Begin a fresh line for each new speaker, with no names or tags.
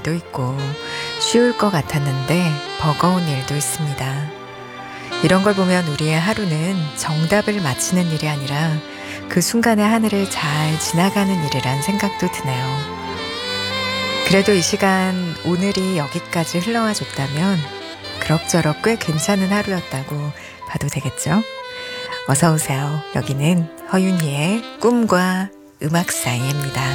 일도 있고 쉬울 것 같았는데 버거운 일도 있습니다. 이런 걸 보면 우리의 하루는 정답을 맞히는 일이 아니라 그 순간의 하늘을 잘 지나가는 일이란 생각도 드네요. 그래도 이 시간 오늘이 여기까지 흘러와 줬다면 그럭저럭 꽤 괜찮은 하루였다고 봐도 되겠죠? 어서 오세요. 여기는 허윤희의 꿈과 음악 사이입니다.